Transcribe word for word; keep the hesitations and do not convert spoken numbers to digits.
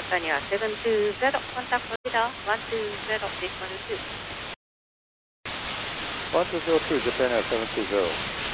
Japan Air seven two zero, contact Florida one two zero, this one two. one two zero two, Japan Air seven two zero.